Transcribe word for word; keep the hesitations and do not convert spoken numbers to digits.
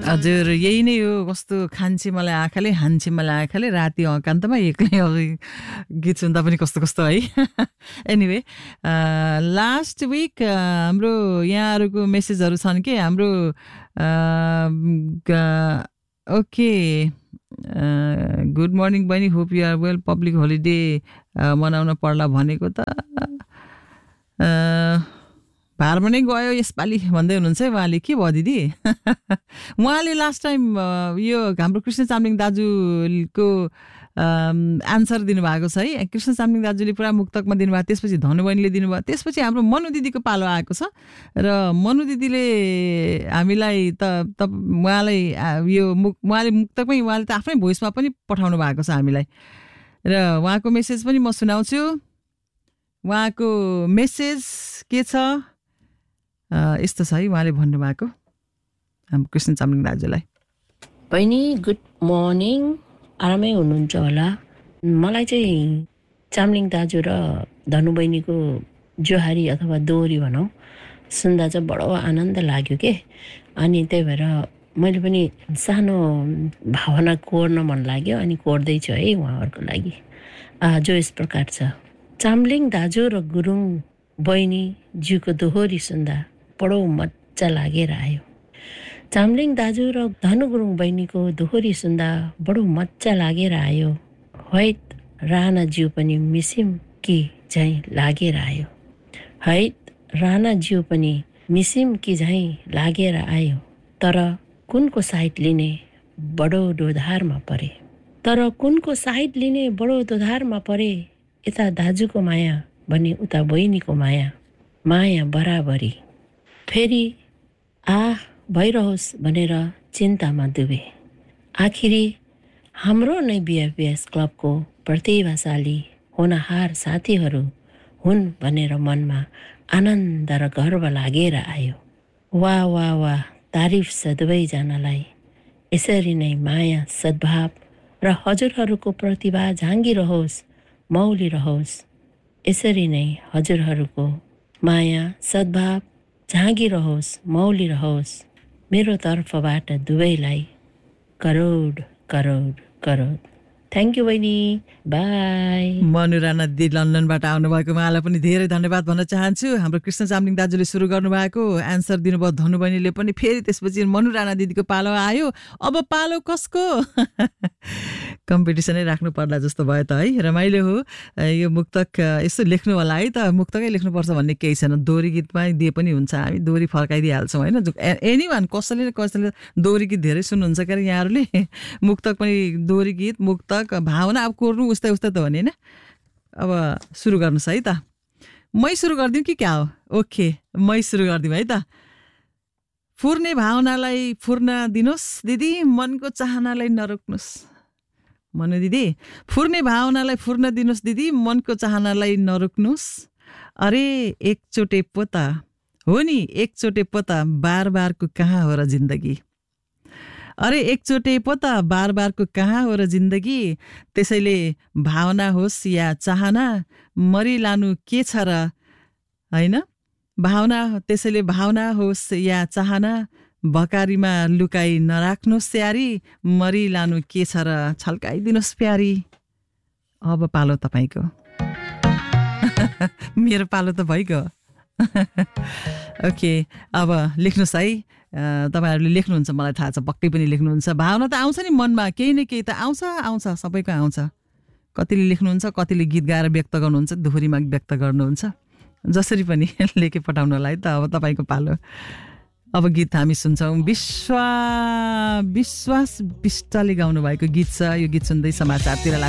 हजुर यही नै हो कस्तो खान्छे मलाई आँखाले हान्छे मलाई आँखाले राति एकान्तमा एक्लै गीत सुन्दा पनि कस्तो कस्तो है एनिवे लास्ट विक हाम्रो यहाँहरूको मेसेजहरू छन् कि हाम्रो ओके गुड मर्निङ बहिनी hope you are well public holiday मनाउन पर्ला भनेको त भारमा नै गयो यसपालि भन्दै हुनुहुन्छ है उहाँले के भयो दिदी उहाँले लास्ट टाइम यो हाम्रो कृष्ण चामलिङ दाजुको आन्सर दिनुभएको छ है कृष्ण चामलिङ दाजुले पुरा मुक्तकमा दिनुभयो त्यसपछि धनु बहिनीले दिनुभयो त्यसपछि हाम्रो मनु दिदीको पालो आएको छ र मनु दिदीले हामीलाई त उहाँलाई यो उहाँले मुक्तकमै उहाँले त आफ्नै भोइसमा पनि पठाउनु भएको छ हामीलाई र उहाँको मेसेज पनि म सुनाउँछु उहाँको मेसेज के छ यस्तो छ है उहाँले भन्नुभएको हाम्रो कृष्ण चामलिङ दाजुलाई बहिनी गुड मर्निङ आरामै हुनुहुन्छ होला मलाई चाहिँ चामलिङ दाजु र धनु बहिनीको जोहारी अथवा दोहोरी भनौँ सुन्दा चाहिँ बडो आनन्द लाग्यो के अनि त्यही भएर मैले पनि सानो भावना कोर्न मन लाग्यो अनि कोर्दैछु है उहाँहरूको लागि जो यस प्रकार छ चामलिङ दाजु र गुरुङ बहिनी ज्यूको दोहोरी सुन्दा बडो मजा लागेर आयो चामलिङ दाजु र धनु गुरुङ बहिनीको दोहोरी सुन्दा बडो मजा लागेर आयो हैत राणा ज्यू पनि मिसिम कि झैँ लागेर आयो हैत राणा ज्यू पनि मिसिम कि झैँ लागेर आयो तर कुनको साइड लिने बडो दोधारमा परे तर कुनको साइड लिने बडो दोधारमा परे यता दाजुको माया भने उता बहिनीको माया माया बराबरी फेरि आ भइरहोस् भनेर चिन्तामा डुबे आखिरी हाम्रो नै बिएफबिएस क्लबको प्रतिभाशाली होनहार साथीहरू हुन् भनेर मनमा आनन्द र गर्व लागेर आयो वाह वाह वाह तारिफ छ दुवैजनालाई यसरी नै माया सद्भाव र हजुरहरूको प्रतिभा झाँगिरहोस् मौली रहोस् यसरी नै हजुरहरूको माया सद्भाव झाँगिरहोस् मौली रहोस् मेरो तर्फबाट दुवैलाई करोड करोड करोड थ्याङ्क यू बहिनी बाई मनु राणा दिदी लन्डनबाट आउनुभएको उहाँलाई पनि धेरै धन्यवाद भन्न चाहन्छु हाम्रो कृष्ण चामलिङ दाजुले सुरु गर्नुभएको एन्सर दिनुभयो धनु बहिनीले पनि फेरि त्यसपछि मनु राणा दिदीको पालो आयो अब पालो कसको कम्पिटिसनै राख्नु पर्ला जस्तो भयो त है रमाइलो हो यो मुक्तक यसो लेख्नु होला है त मुक्तकै लेख्नुपर्छ भन्ने केही छैन दोहोरी गीतमा दिए पनि हुन्छ हामी दोहोरी फर्काइदिइहाल्छौँ होइन एनी वान कसैले न कसैले दोहोरी गीत धेरै सुन्नुहुन्छ क्या यहाँहरूले मुक्तक पनि दोहोरी गीत मुक्तक भावना अब कोर्नु उस्तै उस्तै त हो नि होइन अब सुरु गर्नुहोस् है त मै सुरु गरिदिउँ कि क्या हो ओके मै सुरु गरिदिउँ है त फुर्ने भावनालाई फुर्न दिनुहोस् दिदी मनको चाहनालाई नरोक्नुहोस् मनु दिदी फुर्ने भावनालाई फुर्न दिनुहोस् दिदी मनको चाहनालाई नरोक्नुहोस् अरे एकचोटे पोता हो नि एकचोटे पोता बार बारको कहाँ हो र जिन्दगी अरे एकचोटे पोता बार बारको कहाँ हो र जिन्दगी त्यसैले भावना होस् या चाहना मरिलानु के छ र होइन भावना त्यसैले भावना होस् या चाहना भकारीमा लुकाई नराख्नुहोस् स्यारी मरिलानु के छ र छल्काइदिनुहोस् प्यारी अब पालो तपाईँको मेरो पालो त भइगयो ओके अब लेख्नुहोस् है तपाईँहरूले लेख्नुहुन्छ मलाई थाहा छ पक्कै पनि लेख्नुहुन्छ भावना त आउँछ नि मनमा केही न केही त आउँछ आउँछ सबैको आउँछ कतिले लेख्नुहुन्छ कतिले गीत गाएर व्यक्त गर्नुहुन्छ दोहोरीमा व्यक्त गर्नुहुन्छ जसरी पनि लेखे पठाउनलाई त अब तपाईँको पालो अब गीत हामी सुन्छौँ विश्वा विश्वास विष्टले गाउनु भएको गीत छ यो गीत सुन्दै समाचारतिर